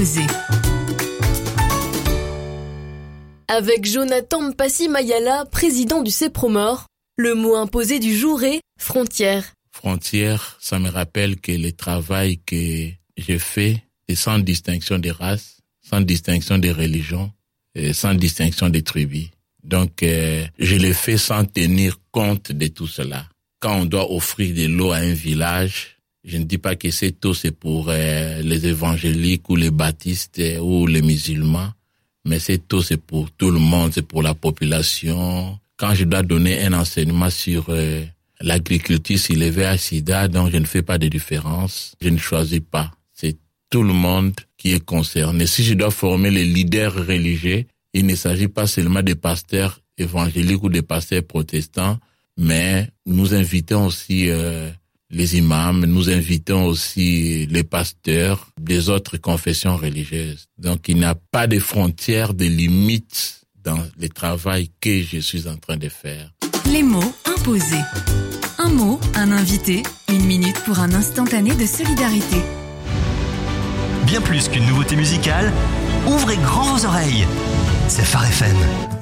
imposé. Avec Jonathan Mpassi-Mayala, président du CEPROMOR, le mot imposé du jour est frontière. Frontière, ça me rappelle que le travail que j'ai fait est sans distinction de race, sans distinction de religion, et sans distinction de tribus. Donc, je le fais sans tenir compte de tout cela. Quand on doit offrir de l'eau à un village, je ne dis pas que cette eau c'est pour les évangéliques ou les baptistes ou les musulmans, mais cette eau c'est pour tout le monde, c'est pour la population. Quand je dois donner un enseignement sur l'agriculture sur le VIH/SIDA, donc je ne fais pas de différence, je ne choisis pas. C'est tout le monde qui est concerné. Si je dois former les leaders religieux, il ne s'agit pas seulement des pasteurs évangéliques ou des pasteurs protestants, mais nous invitons aussi les imams, nous invitons aussi les pasteurs des autres confessions religieuses. Donc il n'y a pas de frontières, de limites dans le travail que je suis en train de faire. Les mots imposés. Un mot, un invité, 1 minute pour un instantané de solidarité. Bien plus qu'une nouveauté musicale, ouvrez grand vos oreilles. C'est Phare FM.